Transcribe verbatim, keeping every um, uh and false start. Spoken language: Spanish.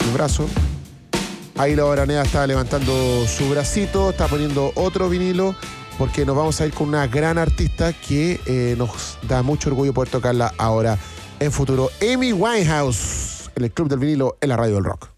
el brazo. Ahí la Aranea está levantando su bracito, está poniendo otro vinilo, porque nos vamos a ir con una gran artista que eh, nos da mucho orgullo poder tocarla ahora en futuro. Amy Winehouse, en el Club del Vinilo, en la Radio del Rock.